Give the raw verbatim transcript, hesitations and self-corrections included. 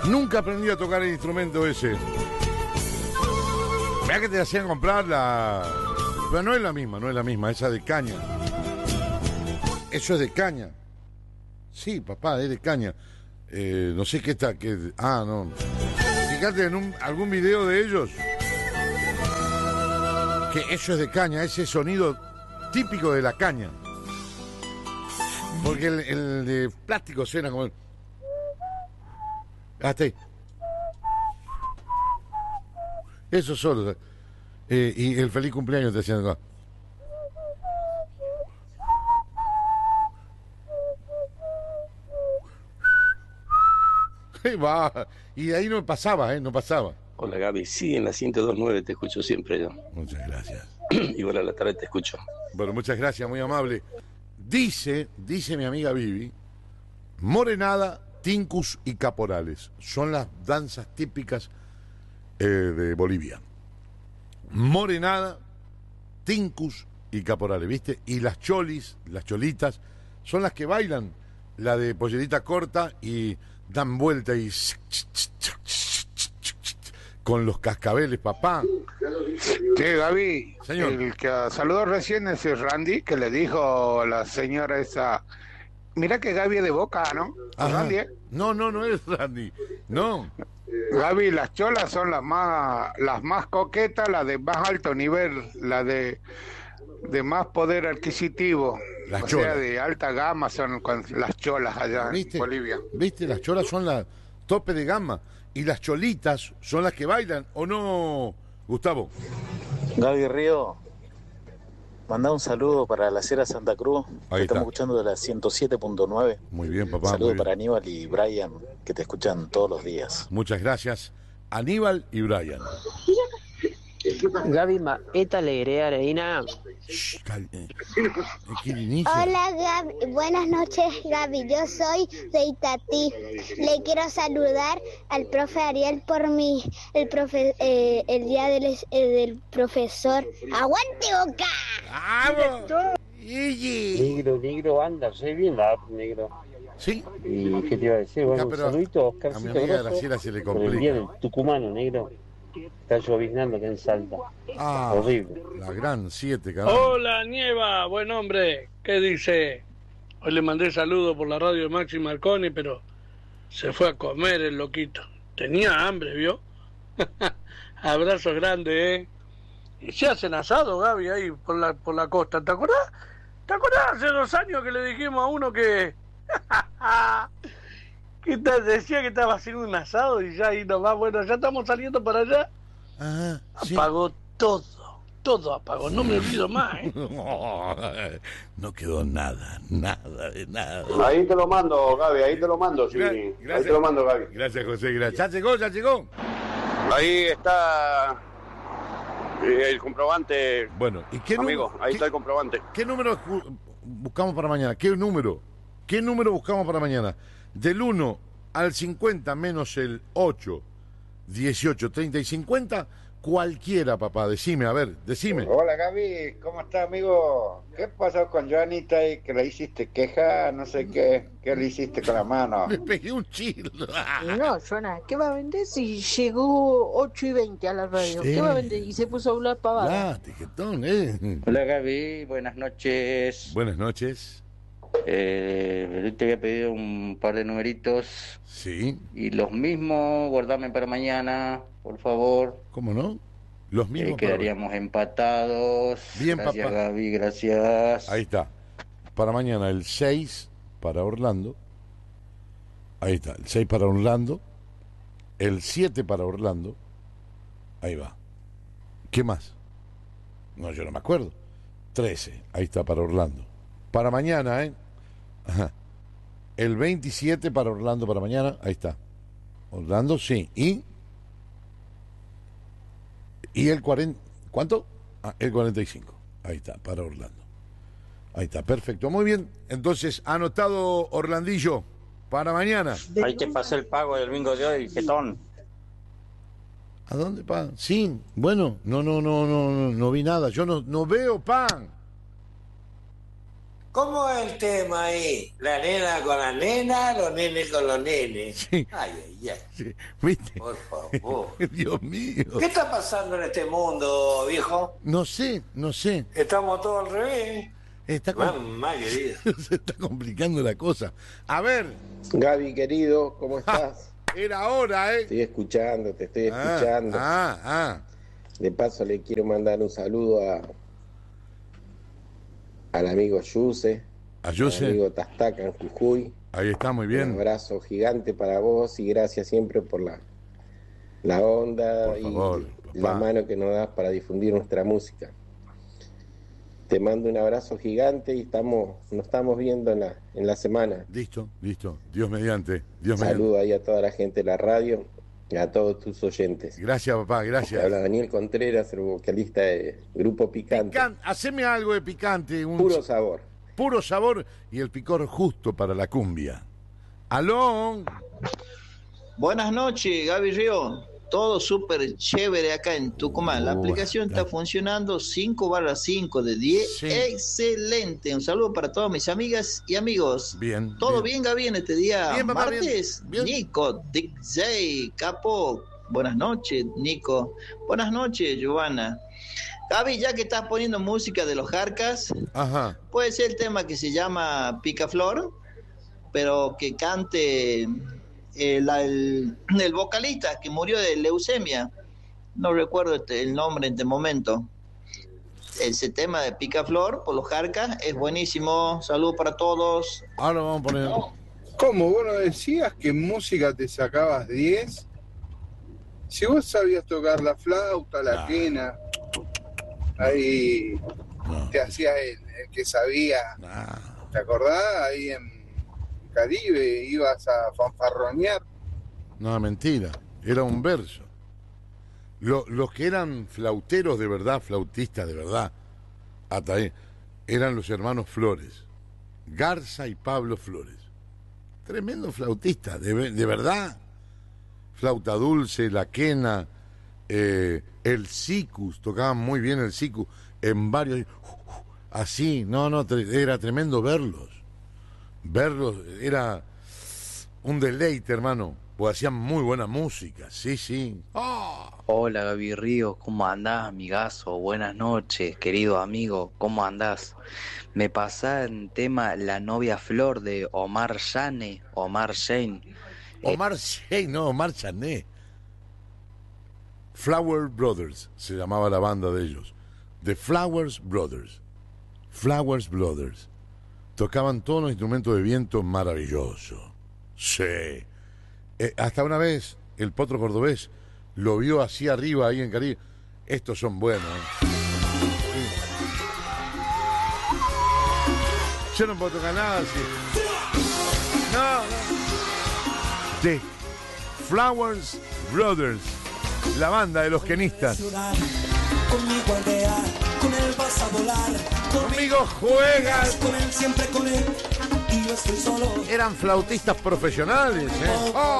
Nunca aprendí a tocar el instrumento ese. Mirá que te hacían comprar la... Pero no es la misma, no es la misma, esa de caña. Eso es de caña. Sí, papá, es de caña. Eh, no sé qué está... Qué... Ah, no. Fíjate en un, algún video de ellos. Que eso es de caña, ese sonido típico de la caña. Porque el, el de plástico suena como... Hasta ahí. Eso solo. Eh, y el feliz cumpleaños te hacían acá. Va. Y de ahí no pasaba, ¿eh? No pasaba. Hola Gaby, sí, en la ciento dos punto nueve te escucho siempre yo. Muchas gracias. Igual a la tarde te escucho. Bueno, muchas gracias, muy amable. Dice, dice mi amiga Vivi, morenada, tincus y caporales. Son las danzas típicas eh, de Bolivia. Morenada, tincus y caporales, ¿viste? Y las cholis, las cholitas, son las que bailan. La de pollerita corta y dan vuelta y... con los cascabeles, papá. Sí, Gaby, señor. El que saludó recién es el Randy, que le dijo a la señora esa... Mira que Gaby es de Boca, ¿no? Randy, ¿eh? No, no, no es Randy. No. Gaby, las cholas son las más las más coquetas, las de más alto nivel, las de, de más poder adquisitivo. Las o cholas. sea, de alta gama son las cholas allá ¿Viste? en Bolivia. ¿Viste? Las cholas son la tope de gama. Y las cholitas son las que bailan, ¿o no, Gustavo? Gaby Río, manda un saludo para la Sierra Santa Cruz, que estamos escuchando de la ciento siete punto nueve. Muy bien, papá. Saludo para Aníbal y Brian, que te escuchan todos los días. Muchas gracias, Aníbal y Brian. Gaby Maeta Alegría Reina. Hola Gaby, buenas noches Gaby, yo soy de Itatí. Le quiero saludar al profe Ariel por mi el profe eh, el día del, eh, del profesor. ¡Aguante Boca! ¡Vamos! Negro, negro, anda, soy bien la negro. ¿Sí? ¿Y qué te iba a decir? Bueno, Ya, un pero saludito a a Oscarcito mi amiga Grosso Graciela se le por el día del complica. tucumano, negro. Está lloviznando que en Salta. Ah, horrible. La gran siete, cabrón. Hola, Nieva, buen hombre. ¿Qué dice? Hoy le mandé saludos por la radio de Maxi Marconi, pero se fue a comer el loquito. Tenía hambre, ¿vio? Abrazos grandes, ¿eh? Y se hacen asado, Gaby, ahí por la, por la costa. ¿Te acordás? ¿Te acordás hace dos años que le dijimos a uno que... que te decía que estaba haciendo un asado y ya ahí nomás, bueno, ya estamos saliendo para allá? Ajá, sí. Apagó todo, todo apagó, no me olvido más, ¿eh? No quedó nada, nada de nada. Ahí te lo mando, Gaby, ahí te lo mando, sí. Gracias. Ahí te lo mando, Gaby. Gracias, José, gracias. Ya llegó, ya llegó. Ahí está eh, el comprobante. Bueno, ¿y qué Amigo, número? ahí ¿qué, está el comprobante. ¿Qué número ju- buscamos para mañana? ¿Qué número? ¿Qué número buscamos para mañana? Del uno al cincuenta menos el ocho, dieciocho, treinta y cincuenta, cualquiera, papá. Decime, a ver, decime. Hola Gaby, ¿cómo estás, amigo? ¿Qué pasó con Joanita y que le hiciste queja? No sé qué, ¿qué le hiciste con la mano? Le pegué un chilo. No, Joana, ¿qué va a vender si llegó ocho y veinte a la radio? Sí. ¿Qué va a vender? Y se puso a hablar pavada. Ah, tiquetón, eh. Hola Gaby, buenas noches. Buenas noches. Eh, te había pedido un par de numeritos. Sí. Y los mismos, guardame para mañana, por favor. ¿Cómo no? Los mismos. Eh, quedaríamos para... empatados. Bien, gracias, papá. Gaby, gracias. Ahí está. Para mañana el seis para Orlando. Ahí está, el seis para Orlando. El siete para Orlando. Ahí va. ¿Qué más? No, yo no me acuerdo. trece, ahí está para Orlando. Para mañana, ¿eh? Ajá. El veintisiete para Orlando para mañana, ahí está. Orlando, sí. ¿Y? ¿Y el cuarenta? ¿Cuánto? Ah, el cuarenta y cinco. Ahí está, para Orlando. Ahí está, perfecto. Muy bien. Entonces, anotado Orlandillo para mañana. Ahí te pasé el pago del bingo de hoy, jetón. ¿A dónde, pan? Sí, bueno, no, no, no, no, no, no vi nada. Yo no, no veo pan. ¿Cómo es el tema ahí? ¿La nena con la nena, los nenes con los nenes? Sí. Ay, ay, ay. Sí, ¿viste? Por favor. Dios mío. ¿Qué está pasando en este mundo, viejo? No sé, no sé. Estamos todos al revés. Está com- Mamá querida. Se está complicando la cosa. A ver. Gaby, querido, ¿cómo estás? Ah, era hora, ¿eh? Estoy escuchando, te estoy Ah, escuchando. Ah, ah. De paso le quiero mandar un saludo a al amigo Yuse, A Yuse. al amigo Tastaca en Jujuy. Ahí está, muy bien. Un abrazo gigante para vos y gracias siempre por la, la onda Por favor, y la papá. mano que nos das para difundir nuestra música. Te mando un abrazo gigante y estamos, nos estamos viendo en la, en la semana. Listo, listo. Dios mediante. Dios Saludo ahí a toda la gente de la radio y a todos tus oyentes. Gracias, papá, gracias. Te habla Daniel Contreras, el vocalista de Grupo Picante. Pican- haceme algo de picante. Un Puro sabor. Puro sabor y el picor justo para la cumbia. ¡Aló! Buenas noches, Gaby Río. Todo súper chévere acá en Tucumán. La Uh, aplicación está funcionando cinco barra cinco de diez. Sí. Excelente. Un saludo para todas mis amigas y amigos. Bien. ¿Todo bien, Gaby, en este día Bien, papá, martes? Nico, Dick J, Capo. Buenas noches, Nico. Buenas noches, Giovanna. Gaby, ya que estás poniendo música de los Jarcas, Ajá. puede ser el tema que se llama Picaflor, pero que cante el, el, el vocalista que murió de leucemia. No recuerdo este, el nombre en este momento. Ese tema de Picaflor por los Jarcas es buenísimo. Saludos para todos. Ahora vamos a poner. ¿Cómo? ¿Vos no decías que en música te sacabas diez? Si vos sabías tocar la flauta, la Ah. quena, ahí No. te hacías el, el que sabía. Ah, ¿Te acordás? Ahí en Caribe ibas a fanfarronear. no, mentira. Era un verso. Lo- los que eran flauteros de verdad, flautistas de verdad, hasta ahí, eran los hermanos Flores. Garza y Pablo Flores. Tremendo flautista, de, ve- de verdad. Flauta dulce, la quena, eh, el sicus, tocaban muy bien el sicus en varios. Así, no, no, tre- era tremendo verlos. Verlos era un deleite, hermano, pues hacían muy buena música, sí, sí. Hola Gaby Ríos, ¿cómo andás, amigazo? Buenas noches, querido amigo, ¿cómo andás? Me pasá en tema La novia Flor de Omar Shane, Omar Shane. Omar Shane, no, Omar Chané. Flower Brothers se llamaba la banda de ellos. The Flowers Brothers. Flowers Brothers. Tocaban todos los instrumentos de viento maravilloso. Sí. Eh, hasta una vez el Potro Cordobés lo vio así arriba, ahí en Caribe. Estos son buenos. ¿eh? Sí. Yo no puedo tocar nada así. No, no. The Flowers Brothers, la banda de los quenistas. Conmigo aldear, con él vas a volar. Conmigo juegas. Con él, siempre con él. Y yo estoy solo. Eran flautistas profesionales, ¿eh? Oh.